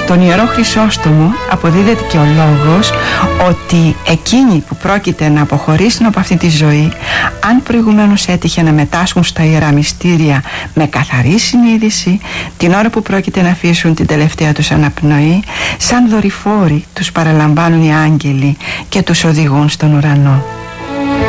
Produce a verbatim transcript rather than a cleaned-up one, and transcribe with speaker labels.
Speaker 1: Στον Ιερό Χρυσόστομο αποδίδεται και ο λόγος ότι εκείνοι που πρόκειται να αποχωρήσουν από αυτή τη ζωή, αν προηγουμένως έτυχε να μετάσχουν στα Ιερά Μυστήρια με καθαρή συνείδηση, την ώρα που πρόκειται να αφήσουν την τελευταία τους αναπνοή, σαν δορυφόροι τους παραλαμβάνουν οι άγγελοι και τους οδηγούν στον ουρανό.